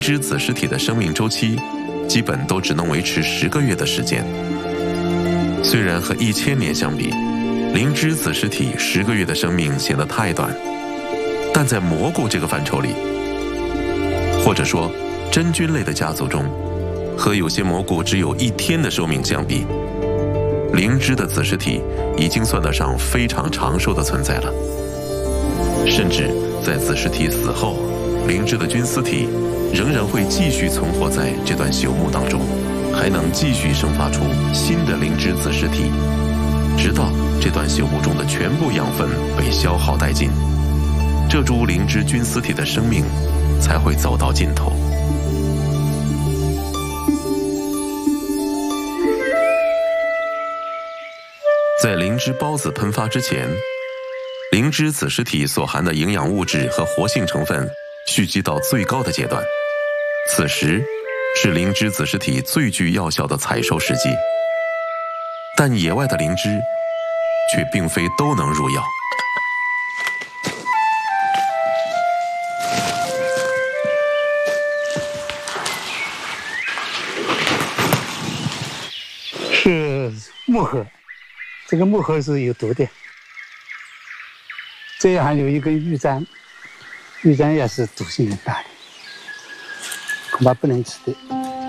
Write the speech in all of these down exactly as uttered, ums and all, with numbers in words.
芝子实体的生命周期基本都只能维持十个月的时间。虽然和一千年相比，灵芝子实体十个月的生命显得太短，但在蘑菇这个范畴里，或者说真菌类的家族中，和有些蘑菇只有一天的寿命相比，灵芝的子实体已经算得上非常长寿的存在了。甚至在子实体死后，灵芝的菌丝体仍然会继续存活在这段朽木当中，还能继续生发出新的灵芝子实体，直到这段朽木中的全部养分被消耗殆尽，这株灵芝菌丝体的生命才会走到尽头。在灵芝孢子喷发之前，灵芝子实体所含的营养物质和活性成分蓄积到最高的阶段，此时是灵芝子实体最具药效的采收时机。但野外的灵芝却并非都能入药。 是木荷，这个木荷是有毒的。这还有一根玉簪，玉簪也是毒性很大的，恐怕不能吃的。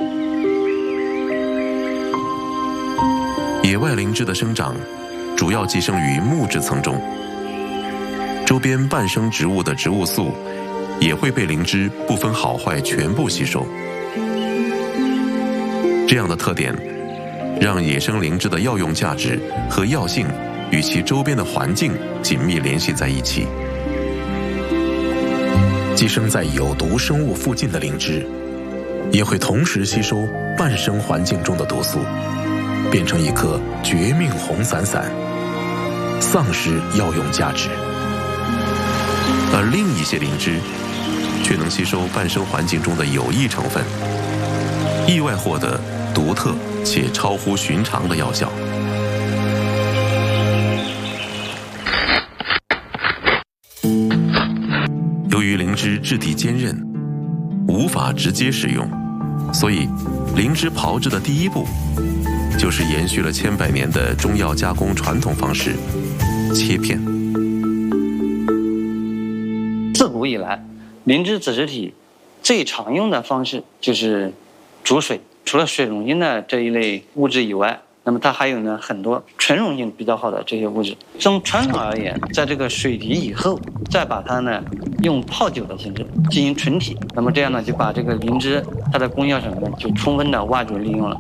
野外灵芝的生长主要寄生于木质层中，周边半生植物的植物素也会被灵芝不分好坏全部吸收。这样的特点让野生灵芝的药用价值和药性与其周边的环境紧密联系在一起。寄生在有毒生物附近的灵芝也会同时吸收半生环境中的毒素，变成一颗绝命红伞伞，丧失药用价值。而另一些灵芝却能吸收半生环境中的有益成分，意外获得独特且超乎寻常的药效。由于灵芝质地坚韧，无法直接食用，所以灵芝炮制的第一步就是延续了千百年的中药加工传统方式——切片。 自古以来，灵芝子实体最常用的方式就是煮水。除了水溶性的这一类物质以外，那么它还有呢很多纯溶性比较好的这些物质。从传统而言，在这个水提以后，再把它呢用泡酒的形式进行纯体，那么这样呢就把这个灵芝它的功效成分就充分的挖掘利用了。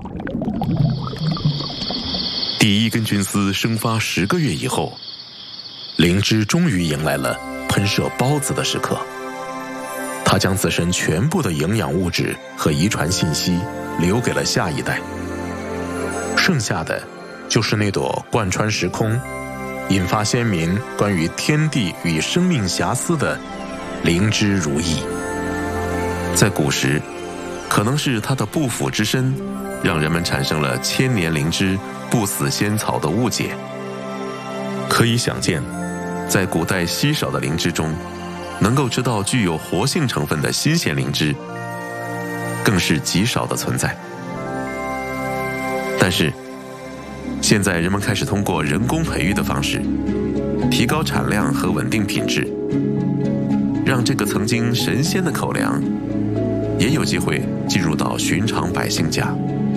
第一根菌丝生发十个月以后，灵芝终于迎来了喷射孢子的时刻。它将自身全部的营养物质和遗传信息留给了下一代，剩下的就是那朵贯穿时空、引发先民关于天地与生命遐思的灵芝如意。在古时，可能是它的不腐之身让人们产生了千年灵芝不死仙草的误解。可以想见，在古代稀少的灵芝中，能够吃到具有活性成分的新鲜灵芝更是极少的存在。但是现在人们开始通过人工培育的方式提高产量和稳定品质，让这个曾经神仙的口粮也有机会进入到寻常百姓家。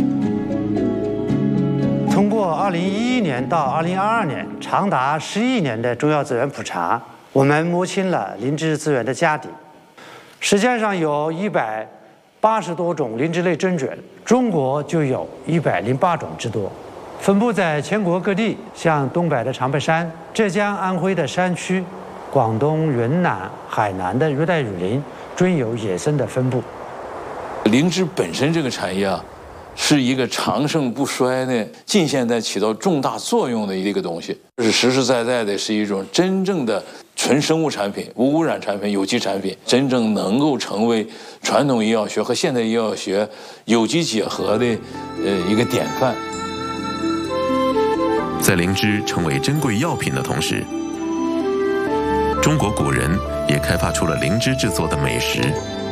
通过二零一一年到二零二二年长达十亿年的中药资源普查，我们摸清了灵芝资源的家底。世界上有一百八十多种灵芝类真菌，中国就有一百零八种之多，分布在全国各地，像东北的长白山、浙江、安徽的山区、广东、云南、海南的热带雨林均有野生的分布。 灵芝本身这个产业啊，是一个长盛不衰的，近现代起到重大作用的一个东西，是实实在在的是一种真正的纯生物产品、无污染产品、有机产品，真正能够成为传统医药学和现代医药学有机结合的呃一个典范。 在灵芝成为珍贵药品的同时，中国古人也开发出了灵芝制作的美食。